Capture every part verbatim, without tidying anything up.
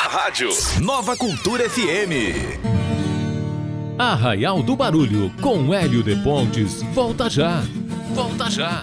rádio. Nova Cultura F M. Arraial do Barulho, com Hélio de Pontes. Volta já. Volta já.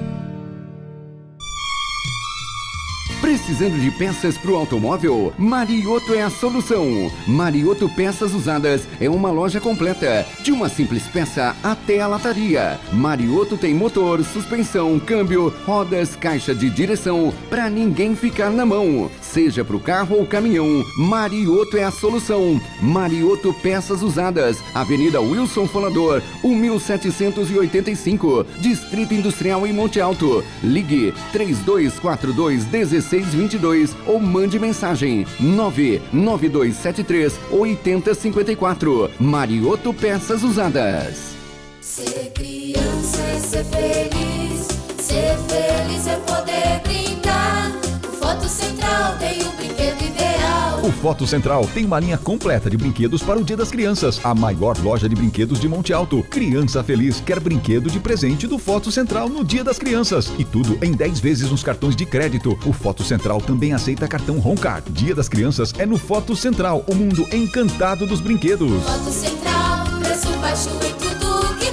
Precisando de peças para o automóvel? Marioto é a solução. Marioto Peças Usadas é uma loja completa, de uma simples peça até a lataria. Marioto tem motor, suspensão, câmbio, rodas, caixa de direção, para ninguém ficar na mão. Seja para o carro ou caminhão, Marioto é a solução. Marioto Peças Usadas, Avenida Wilson Folador, mil setecentos e oitenta e cinco, Distrito Industrial em Monte Alto. Ligue três dois quatro dois, um seis dois dois ou mande mensagem nove nove dois sete três, oito zero cinco quatro. Marioto Peças Usadas. Ser criança é ser feliz, ser feliz é poder brincar. O Foto Central tem o brinquedo ideal. O Foto Central tem uma linha completa de brinquedos para o Dia das Crianças. A maior loja de brinquedos de Monte Alto. Criança feliz quer brinquedo de presente do Foto Central no Dia das Crianças. E tudo em dez vezes nos cartões de crédito. O Foto Central também aceita cartão Roncard. Dia das Crianças é no Foto Central, o mundo encantado dos brinquedos. Foto Central, preço baixo em tudo que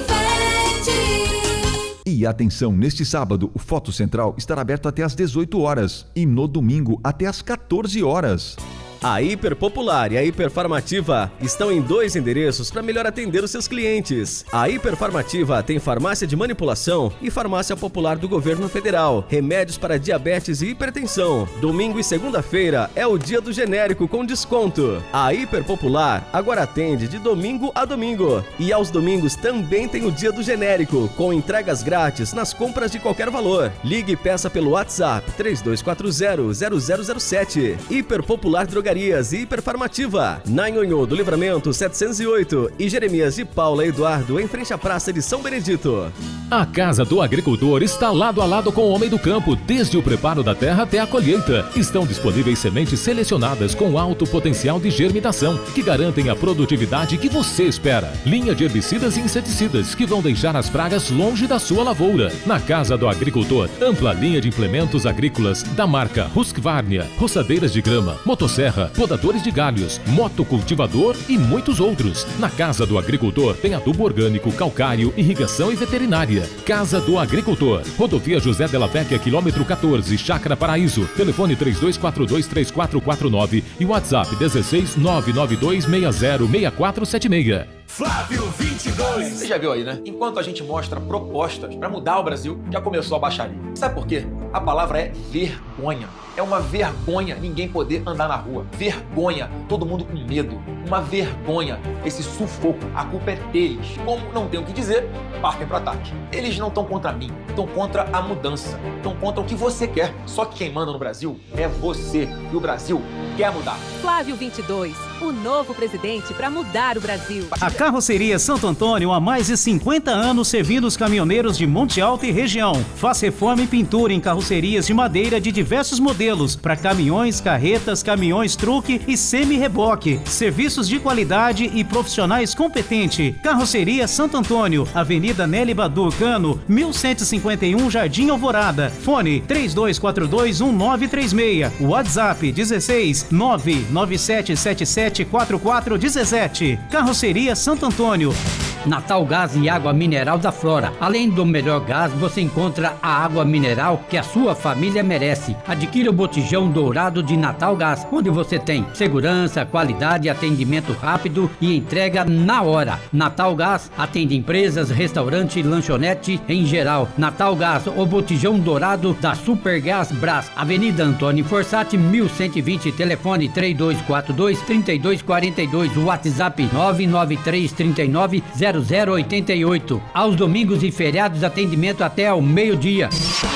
vende. E atenção, neste sábado, o Foto Central estará aberto até às dezoito horas e no domingo até às quatorze horas. A Hiper Popular e a Hiper Farmativa estão em dois endereços para melhor atender os seus clientes. A Hiper Farmativa tem farmácia de manipulação e farmácia popular do governo federal. Remédios para diabetes e hipertensão. Domingo e segunda-feira é o dia do genérico com desconto. A Hiper Popular agora atende de domingo a domingo. E aos domingos também tem o dia do genérico, com entregas grátis nas compras de qualquer valor. Ligue e peça pelo WhatsApp três dois quatro zero, zero zero zero sete. Hiper Popular Drogarias e Hiperfarmativa, na Nhonhô do Livramento setecentos e oito e Jeremias de Paula Eduardo, em frente à Praça de São Benedito. A Casa do Agricultor está lado a lado com o Homem do Campo, desde o preparo da terra até a colheita. Estão disponíveis sementes selecionadas com alto potencial de germinação, que garantem a produtividade que você espera. Linha de herbicidas e inseticidas, que vão deixar as pragas longe da sua lavoura. Na Casa do Agricultor, ampla linha de implementos agrícolas da marca Husqvarna, roçadeiras de grama, motosserra, podadores de galhos, motocultivador e muitos outros. Na Casa do Agricultor tem adubo orgânico, calcário, irrigação e veterinária. Casa do Agricultor, Rodovia José Della Vecchia, quilômetro quatorze, Chácara Paraíso. Telefone três dois quatro dois, três quatro quatro nove e WhatsApp dezesseis, nove nove dois, seis zero, seis quatro sete seis. Flávio vinte e dois. Você já viu aí, né? Enquanto a gente mostra propostas para mudar o Brasil, já começou a baixaria. Sabe por quê? A palavra é vergonha. É uma vergonha ninguém poder andar na rua. Vergonha, todo mundo com medo. Uma vergonha, esse sufoco. A culpa é deles. Como não tem o que dizer, partem para ataque. Eles não estão contra mim, estão contra a mudança. Estão contra o que você quer. Só que quem manda no Brasil é você. E o Brasil quer mudar. Flávio vinte e dois, o novo presidente para mudar o Brasil. A Carroceria Santo Antônio há mais de cinquenta anos servindo os caminhoneiros de Monte Alto e região. Faz reforma e pintura em carrocerias de madeira de diversos modelos para caminhões, carretas, caminhões truque e semi-reboque. Serviços de qualidade e profissionais competentes. Carroceria Santo Antônio, Avenida Nelly Badu Cano, mil cento e cinquenta e um, Jardim Alvorada. Fone três dois quatro dois, um nove três seis. WhatsApp dezesseis, nove nove sete sete sete quatro quatro um sete. Carroceria Santo Antônio. Natal Gás e Água Mineral da Flora. Além do melhor gás, você encontra a água mineral que a sua família merece. Adquira o botijão dourado de Natal Gás, onde você tem segurança, qualidade, atendimento rápido e entrega na hora. Natal Gás atende empresas, restaurante, lanchonete em geral. Natal Gás, o botijão dourado da Supergás Brás. Avenida Antônio Forçati, mil cento e vinte, telefone três dois quatro dois, três dois quatro dois, WhatsApp nove nove três três nove, zero zero oito oito. Aos domingos e feriados, atendimento até ao meio-dia.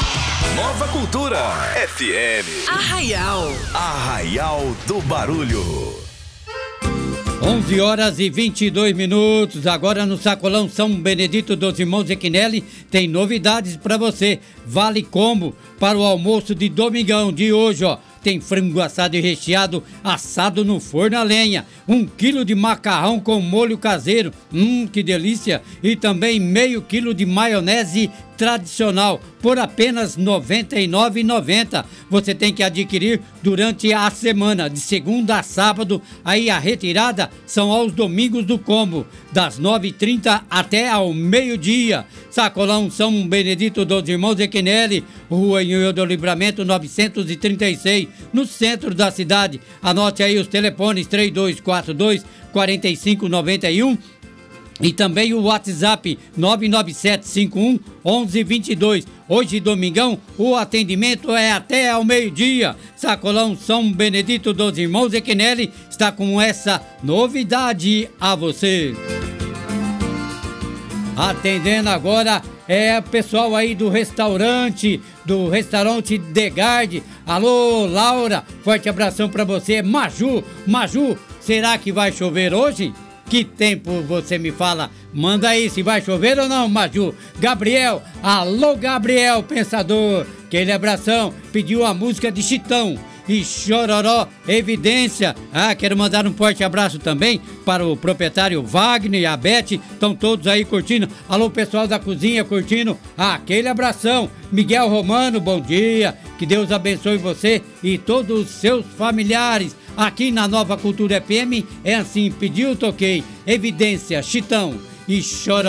Nova Cultura F M. Arraial. Arraial do Barulho. onze horas e vinte e dois minutos. Agora no Sacolão São Benedito dos Irmãos Equinelli tem novidades para você. Vale combo para o almoço de domingão de hoje, ó. Tem frango assado e recheado, assado no forno a lenha. Um quilo de macarrão com molho caseiro. Hum, que delícia! E também meio quilo de maionese tradicional por apenas noventa e nove reais e noventa centavos. Você tem que adquirir durante a semana, de segunda a sábado. Aí a retirada são aos domingos do combo, das nove e trinta até ao meio-dia. Sacolão São Benedito dos Irmãos Equinelli, Rua Inho do Livramento novecentos e trinta e seis, no centro da cidade. Anote aí os telefones três dois quatro dois, quatro cinco nove um e também o WhatsApp nove nove sete cinco um, um um dois dois. Hoje, domingão, o atendimento é até ao meio-dia. Sacolão São Benedito dos Irmãos Equinelli está com essa novidade a você. Atendendo agora é o pessoal aí do restaurante, do restaurante Degard. Alô, Laura, forte abração pra você. Maju, Maju, será que vai chover hoje? Que tempo você me fala? Manda aí se vai chover ou não, Maju. Gabriel, alô Gabriel, pensador. Aquele abração, pediu a música de Chitão e Chororó, Evidência. Ah, quero mandar um forte abraço também para o proprietário Wagner e a Beth, estão todos aí curtindo. Alô, pessoal da cozinha curtindo, ah, aquele abração. Miguel Romano, bom dia, que Deus abençoe você e todos os seus familiares. Aqui na Nova Cultura F M é assim, pediu, toquei, Evidência, Chitão e Chororó.